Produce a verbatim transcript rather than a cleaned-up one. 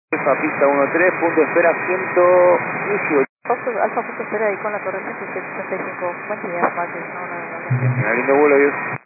Alfa pista uno tres, punto espera ciento dieciocho. Fox, Alfa Fox espera ahí con la torre ciento sesenta y cinco. Buen día, Martes. No, no, no, no. Un lindo vuelo, Dios.